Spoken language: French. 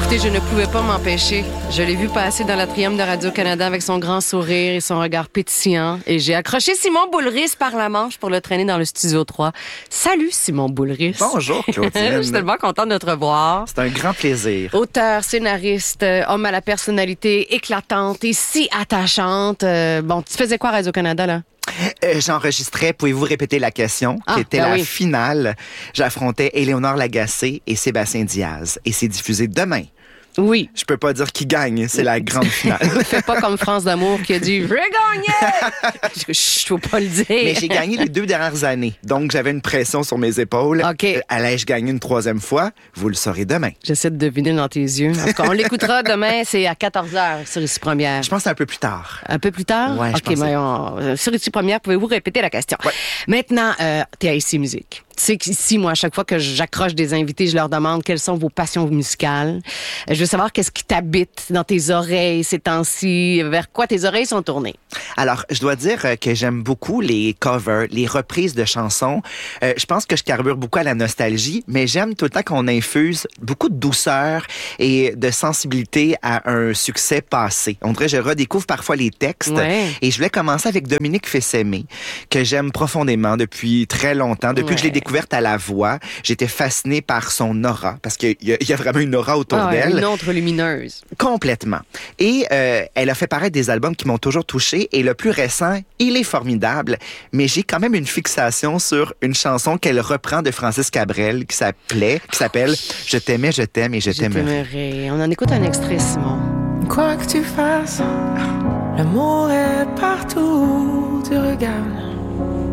Écoutez, je ne pouvais pas m'empêcher. Je l'ai vu passer dans l'atrium de Radio-Canada avec son grand sourire et son regard pétillant. Et j'ai accroché Simon Boulris par la manche pour le traîner dans le Studio 3. Salut, Simon Boulris. Bonjour, Claudine. Je suis tellement contente de te revoir. C'est un grand plaisir. Auteur, scénariste, homme à la personnalité éclatante et si attachante. Bon, tu faisais quoi à Radio-Canada, là? J'enregistrais, pouvez-vous répéter la question, qui était la finale. J'affrontais Éléonore Lagacé et Sébastien Diaz. Et c'est diffusé demain. Oui. Je peux pas dire qui gagne, c'est la grande finale. Fais pas comme France d'amour qui a dit « Je vais gagner! » Je faut pas le dire. Mais j'ai gagné les 2 dernières années, donc j'avais une pression sur mes épaules. OK. Allais-je gagner une 3e fois? Vous le saurez demain. J'essaie de deviner dans tes yeux. En tout cas, on l'écoutera demain, c'est à 14h sur Ici Première. Je pense que c'est un peu plus tard. Un peu plus tard? Ouais, OK, mais sur Ici Première, pouvez-vous répéter la question? Ouais. Maintenant, t'es à Ici Musique. Tu sais qu'ici, moi, à chaque fois que j'accroche des invités, je leur demande quelles sont vos passions musicales. Je veux savoir qu'est-ce qui t'habite dans tes oreilles ces temps-ci, vers quoi tes oreilles sont tournées. Alors, je dois dire que j'aime beaucoup les covers, les reprises de chansons. Je pense que je carbure beaucoup à la nostalgie, mais j'aime tout le temps qu'on infuse beaucoup de douceur et de sensibilité à un succès passé. On dirait que je redécouvre parfois les textes. Ouais. Et je voulais commencer avec Dominique Fils-Aimé, que j'aime profondément depuis très longtemps. Depuis que je l'ai découverte à la voix, j'étais fascinée par son aura, parce qu'il y a vraiment une aura autour d'elle. Une autre lumineuse. Complètement. Et elle a fait paraître des albums qui m'ont toujours touché. Et le plus récent, il est formidable. Mais j'ai quand même une fixation sur une chanson qu'elle reprend de Francis Cabrel qui s'appelle Je t'aimais, je t'aime et je t'aimerai. On en écoute un extrait, Simon. Quoi que tu fasses, l'amour est partout où tu regardes.